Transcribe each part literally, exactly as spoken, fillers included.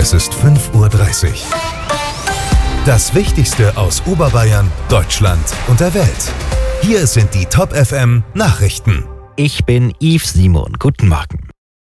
Es ist fünf Uhr dreißig. Das Wichtigste aus Oberbayern, Deutschland und der Welt. Hier sind die Top F M Nachrichten. Ich bin Yves Simon. Guten Morgen.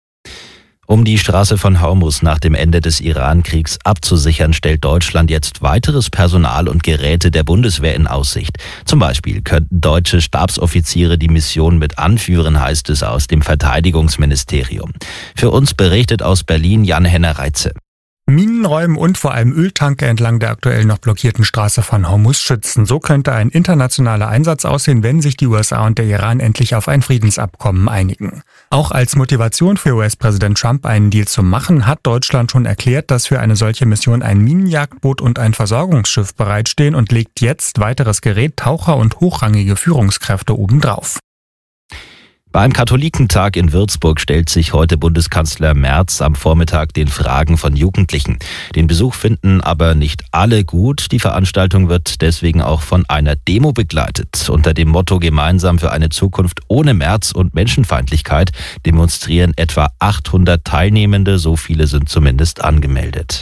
Um die Straße von Hormuz nach dem Ende des Iran-Kriegs abzusichern, stellt Deutschland jetzt weiteres Personal und Geräte der Bundeswehr in Aussicht. Zum Beispiel könnten deutsche Stabsoffiziere die Mission mit anführen, heißt es aus dem Verteidigungsministerium. Für uns berichtet aus Berlin Jan-Henner Reitze. Minenräumen und vor allem Öltanker entlang der aktuell noch blockierten Straße von Hormuz schützen. So könnte ein internationaler Einsatz aussehen, wenn sich die U S A und der Iran endlich auf ein Friedensabkommen einigen. Auch als Motivation für U S-Präsident Trump, einen Deal zu machen, hat Deutschland schon erklärt, dass für eine solche Mission ein Minenjagdboot und ein Versorgungsschiff bereitstehen und legt jetzt weiteres Gerät, Taucher und hochrangige Führungskräfte obendrauf. Beim Katholikentag in Würzburg stellt sich heute Bundeskanzler Merz am Vormittag den Fragen von Jugendlichen. Den Besuch finden aber nicht alle gut. Die Veranstaltung wird deswegen auch von einer Demo begleitet. Unter dem Motto Gemeinsam für eine Zukunft ohne Merz und Menschenfeindlichkeit demonstrieren etwa achthundert Teilnehmende. So viele sind zumindest angemeldet.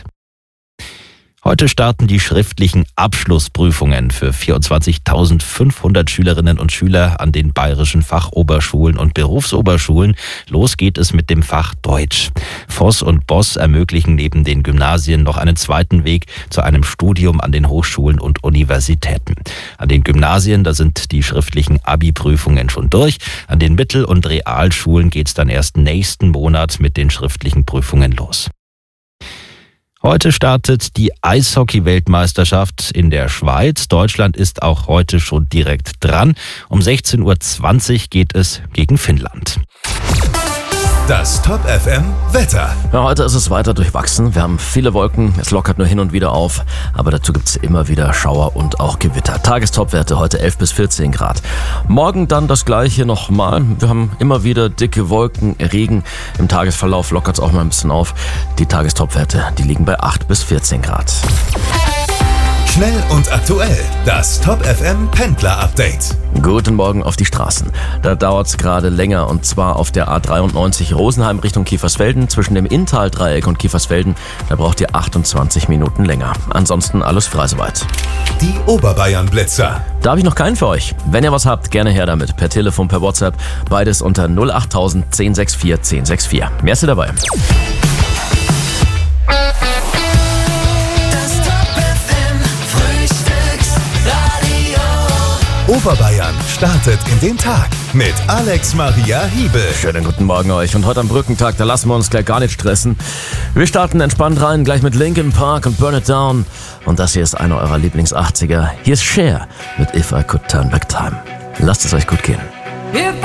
Heute starten die schriftlichen Abschlussprüfungen für vierundzwanzigtausendfünfhundert Schülerinnen und Schüler an den bayerischen Fachoberschulen und Berufsoberschulen. Los geht es mit dem Fach Deutsch. Voss und Boss ermöglichen neben den Gymnasien noch einen zweiten Weg zu einem Studium an den Hochschulen und Universitäten. An den Gymnasien, da sind die schriftlichen Abi-Prüfungen schon durch. An den Mittel- und Realschulen geht es dann erst nächsten Monat mit den schriftlichen Prüfungen los. Heute startet die Eishockey-Weltmeisterschaft in der Schweiz. Deutschland ist auch heute schon direkt dran. Um sechzehn Uhr zwanzig geht es gegen Finnland. Das Top F M Wetter. Ja, heute ist es weiter durchwachsen. Wir haben viele Wolken, es lockert nur hin und wieder auf, aber dazu gibt es immer wieder Schauer und auch Gewitter. Tagestopwerte heute elf bis vierzehn Grad. Morgen dann das gleiche nochmal. Wir haben immer wieder dicke Wolken, Regen. Im Tagesverlauf lockert es auch mal ein bisschen auf. Die Tagestopwerte, die liegen bei acht bis vierzehn Grad. Schnell und aktuell. Das Top F M Pendler Update. Guten Morgen auf die Straßen. Da dauert es gerade länger und zwar auf der A dreiundneunzig Rosenheim Richtung Kiefersfelden. Zwischen dem Inntal-Dreieck und Kiefersfelden, da braucht ihr achtundzwanzig Minuten länger. Ansonsten alles frei soweit. Die Oberbayern-Blitzer. Da habe ich noch keinen für euch. Wenn ihr was habt, gerne her damit. Per Telefon, per WhatsApp. Beides unter null achttausend zehn sechs vier zehn sechs vier. Merci dabei. Oberbayern startet in den Tag mit Alex Maria Hiebel. Schönen guten Morgen euch. Und heute am Brückentag, da lassen wir uns gleich gar nicht stressen. Wir starten entspannt rein, gleich mit Linkin Park und Burn It Down. Und das hier ist einer eurer Lieblings-achtziger. Hier ist Cher mit If I Could Turn Back Time. Lasst es euch gut gehen. If